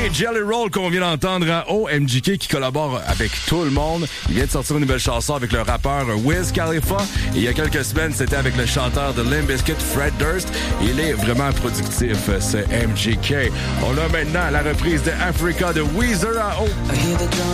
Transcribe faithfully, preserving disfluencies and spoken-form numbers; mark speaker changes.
Speaker 1: Et Jelly Roll qu'on vient d'entendre à O M G K qui collabore avec tout le monde. Il vient de sortir une nouvelle chanson avec le rappeur Wiz Khalifa. Et il y a quelques semaines, c'était avec le chanteur de Limp Bizkit, Fred Durst. Il est vraiment productif, ce M G K. On a maintenant la reprise de Africa de Weezer à O.